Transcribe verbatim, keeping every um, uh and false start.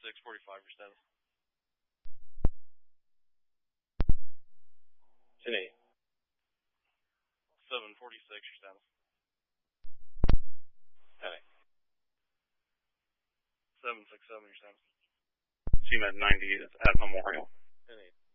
six forty-five, your status. ten eight. seven forty-six, your status. ten eight. seven sixty-seven, your status. C M E D ninety is at Memorial. ten eight.